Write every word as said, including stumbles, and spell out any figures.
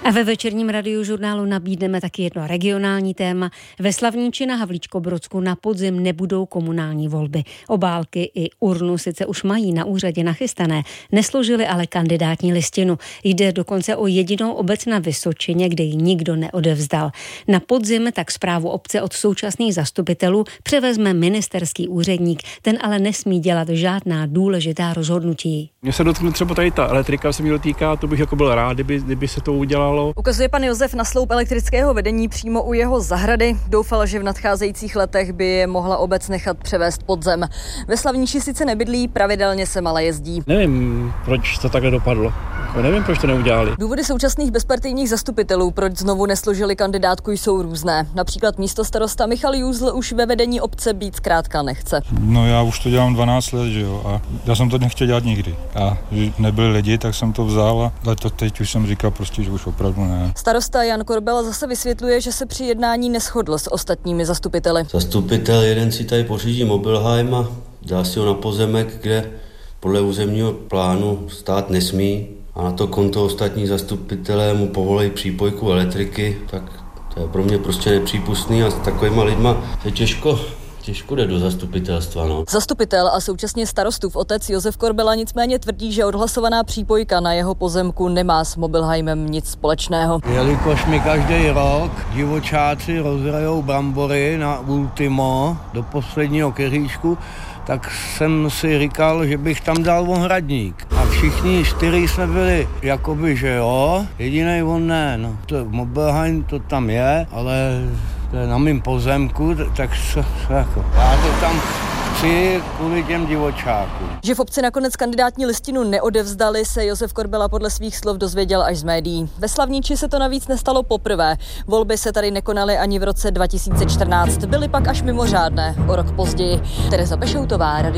A ve večerním radiožurnálu nabídneme taky jedno regionální téma. Ve Slavníči na Havlíčkobrodsku na podzim nebudou komunální volby. Obálky i urnu sice už mají na úřadě nachystané, nesložili ale kandidátní listinu. Jde dokonce o jedinou obec na Vysočině, kde ji nikdo neodevzdal. Na podzim tak správu obce od současných zastupitelů převezme ministerský úředník. Ten ale nesmí dělat žádná důležitá rozhodnutí. Mně se dotkne třeba tady ta elektrika, se mi dotýká, to bych jako byl rád, kdyby, kdyby se to udělalo. Ukazuje pan Josef na sloup elektrického vedení přímo u jeho zahrady. Doufal, že v nadcházejících letech by je mohla obec nechat převést pod zem. Ve Slavníči sice nebydlí, pravidelně se ale jezdí. Nevím, proč to takhle dopadlo. Nevím, proč to neudělali. Důvody současných bezpartijních zastupitelů, proč znovu nesložili kandidátku, jsou různé. Například místostarosta Michal Júzl už ve vedení obce být zkrátka nechce. No já už to dělám dvanáct let, že jo, a já jsem to nechtěl dělat nikdy. A že nebyli lidi, tak jsem to vzal, ale to teď už jsem říkal prostě, že už opravdu ne. Starosta Jan Korbela zase vysvětluje, že se při jednání neshodl s ostatními zastupiteli. Zastupitel jeden si tady pořídí Mobilheim a dá si ho na pozemek, kde podle územního plánu stát nesmí, a na to konto ostatní zastupitelé mu povolí přípojku elektriky, tak to je pro mě prostě nepřípustný a s takovýma lidma je těžko Těžko jde do zastupitelstva, no. Zastupitel a současně starostův otec Josef Korbela nicméně tvrdí, že odhlasovaná přípojka na jeho pozemku nemá s Mobilheimem nic společného. Jelikož mi každý rok divočáci rozhrajou brambory na Ultimo do posledního keříčku, tak jsem si říkal, že bych tam dal ohradník. A všichni čtyři jsme byli jakoby, že jo, jedinej on ne. No, to Mobilheim to tam je, ale to je na mým pozemku, tak se, jako, já to tam chci kvůli těm divočákům. Že v obci nakonec kandidátní listinu neodevzdali, se Josef Korbela podle svých slov dozvěděl až z médií. Ve Slavníči se to navíc nestalo poprvé. Volby se tady nekonaly ani v roce dva tisíce čtrnáct. Byly pak až mimořádné, o rok později. Tereza Pešoutová,